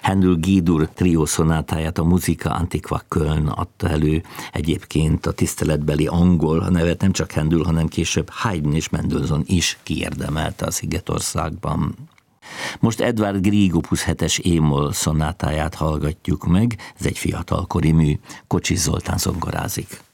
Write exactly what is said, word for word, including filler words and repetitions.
Händel G-dur trió szonátáját a Musica Antiqua Köln adta elő. Egyébként a tiszteletbeli angol a nevet nem csak Händel, hanem később Haydn és Mendelssohn is kiérdemelte a Szigetországban. Most Edvard Grieg opus hetes é-moll szonátáját hallgatjuk meg, ez egy fiatalkori mű, Kocsis Zoltán zongorázik.